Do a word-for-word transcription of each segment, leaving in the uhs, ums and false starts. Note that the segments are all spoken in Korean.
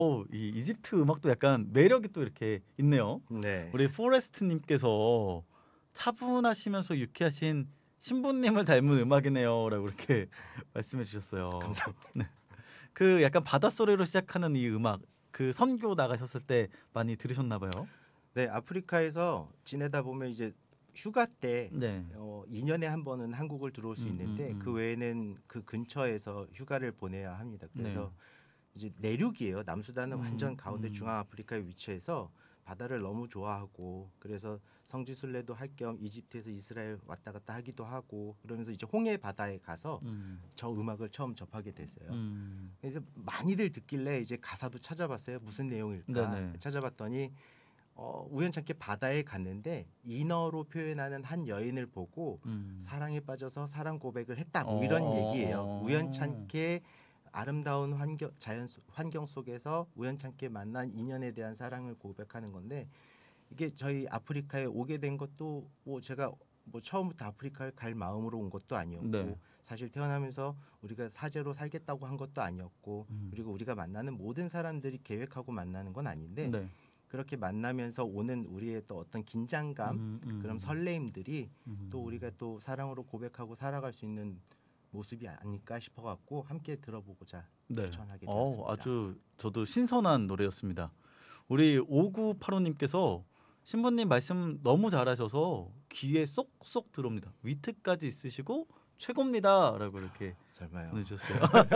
오, 이 이집트 음악도 약간 매력이 또 이렇게 있네요. 네. 우리 포레스트님께서 차분하시면서 유쾌하신 신부님을 닮은 음악이네요라고 이렇게 말씀해 주셨어요. 감사합니다. 네. 그 약간 바닷소리로 시작하는 이 음악 그 선교 나가셨을 때 많이 들으셨나 봐요. 네, 아프리카에서 지내다 보면 이제 휴가 때 네. 어, 이 년에 한 번은 한국을 들어올 수 음, 있는데 음, 그 음. 외에는 그 근처에서 휴가를 보내야 합니다. 그래서 네. 이제 내륙이에요. 남수단은 음, 완전 가운데 음. 중앙아프리카에 위치해서 바다를 너무 좋아하고 그래서 성지순례도 할 겸 이집트에서 이스라엘 왔다 갔다 하기도 하고 그러면서 이제 홍해 바다에 가서 음. 저 음악을 처음 접하게 됐어요. 음. 그래서 많이들 듣길래 이제 가사도 찾아봤어요. 무슨 내용일까 네네. 찾아봤더니 어, 우연찮게 바다에 갔는데 인어로 표현하는 한 여인을 보고 음. 사랑에 빠져서 사랑 고백을 했다. 뭐 어, 이런 어, 얘기예요. 어. 우연찮게 아름다운 환경 자연 속- 환경 속에서 우연찮게 만난 인연에 대한 사랑을 고백하는 건데 이게 저희 아프리카에 오게 된 것도 뭐 제가 뭐 처음부터 아프리카를 갈 마음으로 온 것도 아니었고 네. 사실 태어나면서 우리가 사제로 살겠다고 한 것도 아니었고 음. 그리고 우리가 만나는 모든 사람들이 계획하고 만나는 건 아닌데 네. 그렇게 만나면서 오는 우리의 또 어떤 긴장감 음, 음. 그런 설레임들이 음. 또 우리가 또 사랑으로 고백하고 살아갈 수 있는 모습이 아닐까 싶어갖고 함께 들어보고자 네. 추천하게 어, 되었습니다. 아주 저도 신선한 노래였습니다. 우리 오구팔오님께서 신부님 말씀 너무 잘하셔서 귀에 쏙쏙 들어옵니다. 위트까지 있으시고 최고입니다라고 이렇게 설마요. 보내주셨어요.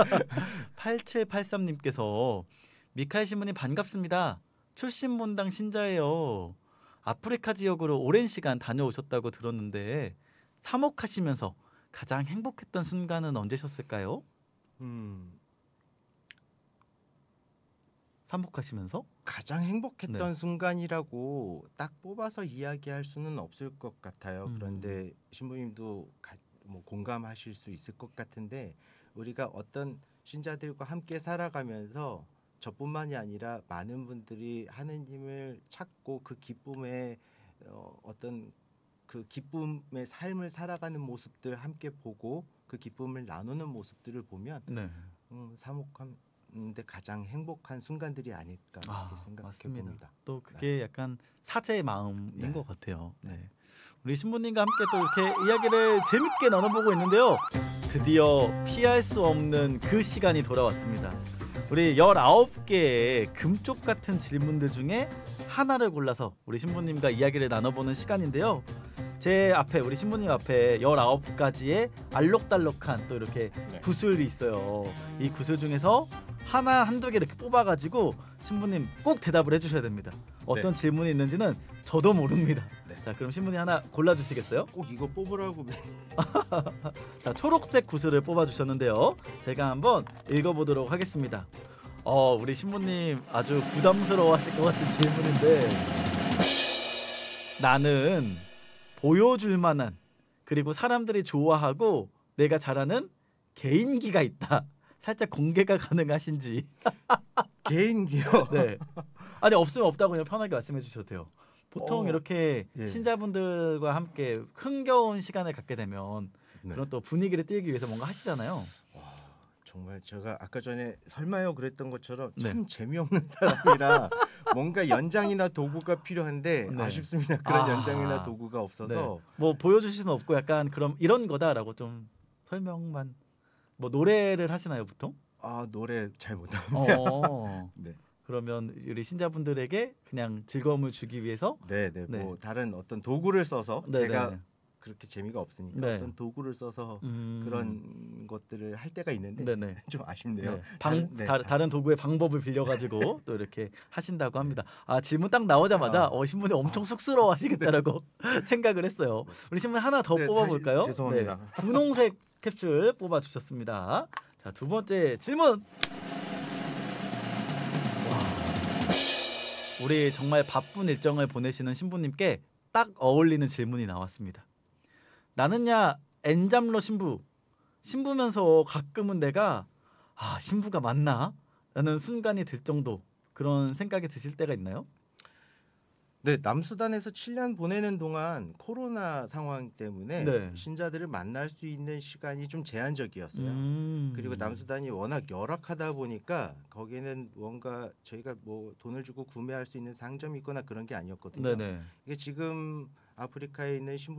팔칠팔삼님께서 미카엘 신부님 반갑습니다. 출신 본당 신자예요. 아프리카 지역으로 오랜 시간 다녀오셨다고 들었는데 사목하시면서 가장 행복했던 순간은 언제셨을까요? 음, 사목하시면서? 가장 네. 행복했던 순간이라고 딱 뽑아서 이야기할 수는 없을 것 같아요. 음. 그런데 신부님도 가, 뭐 공감하실 수 있을 것 같은데 우리가 어떤 신자들과 함께 살아가면서 저뿐만이 아니라 많은 분들이 하느님을 찾고 그 기쁨에 어, 어떤 그 기쁨의 삶을 살아가는 모습들 함께 보고 그 기쁨을 나누는 모습들을 보면 네. 음, 사목하는데 가장 행복한 순간들이 아닐까 이렇게 아, 생각해 맞습니다. 봅니다. 또 그게 약간 사제의 마음인 네. 것 같아요. 네. 우리 신부님과 함께 또 이렇게 이야기를 재밌게 나눠보고 있는데요. 드디어 피할 수 없는 그 시간이 돌아왔습니다. 우리 열아홉 개의 금쪽 같은 질문들 중에 하나를 골라서 우리 신부님과 이야기를 나눠보는 시간인데요. 제 앞에 우리 신부님 앞에 열아홉 가지의 알록달록한 또 이렇게 네. 구슬이 있어요. 이 구슬 중에서 하나 한두 개 이렇게 뽑아가지고 신부님 꼭 대답을 해주셔야 됩니다. 어떤 네. 질문이 있는지는 저도 모릅니다. 네. 자, 그럼 신부님 하나 골라주시겠어요? 꼭 이거 뽑으라고 자, 초록색 구슬을 뽑아주셨는데요. 제가 한번 읽어보도록 하겠습니다. 어, 우리 신부님 아주 부담스러워하실 것 같은 질문인데 나는 보여줄 만한 그리고 사람들이 좋아하고 내가 잘하는 개인기가 있다. 살짝 공개가 가능하신지. 개인기요. 네. 아니 없으면 없다고 그냥 편하게 말씀해 주셔도 돼요. 보통 어, 이렇게 예. 신자분들과 함께 흥겨운 시간을 갖게 되면 네. 그런 또 분위기를 띄우기 위해서 뭔가 하시잖아요. 정말 제가 아까 전에 설마요 그랬던 것처럼 참 네. 재미없는 사람이라 뭔가 연장이나 도구가 필요한데 네. 아쉽습니다. 그런 아. 연장이나 도구가 없어서 네. 뭐 보여주실 수는 없고 약간 그럼 이런 거다라고 좀 설명만. 뭐 노래를 하시나요 보통? 아 노래 잘 못합니다. 어. 네. 그러면 우리 신자분들에게 그냥 즐거움을 주기 위해서 네, 네. 네. 뭐 다른 어떤 도구를 써서 네, 제가 네. 그렇게 재미가 없으니까 네. 어떤 도구를 써서 음. 그런 것들을 할 때가 있는데 네네. 좀 아쉽네요. 네. 방, 다른, 네. 다, 다른 도구의 방법을 빌려가지고 또 이렇게 하신다고 합니다. 아 질문 딱 나오자마자 아. 어, 신부님 엄청 쑥스러워하시겠다라고 생각을 했어요. 우리 신부님 하나 더 네, 뽑아볼까요? 다시 죄송합니다. 네. 분홍색 캡슐 뽑아주셨습니다. 자, 두 번째 질문. 와. 우리 정말 바쁜 일정을 보내시는 신부님께 딱 어울리는 질문이 나왔습니다. 나는야 엔잡러 신부. 신부면서 가끔은 내가 아 신부가 맞나? 라는 순간이 들 정도 그런 생각이 드실 때가 있나요? 네, 남수단에서 칠 년 보내는 동안 코로나 상황 때문에 네. 신자들을 만날 수 있는 시간이 좀 제한적이었어요. 음. 그리고 남수단이 워낙 열악하다 보니까 거기는 뭔가 저희가 뭐 돈을 주고 구매할 수 있는 상점이 있거나 그런 게 아니었거든요. 네네. 이게 지금 아프리카에 있는 신부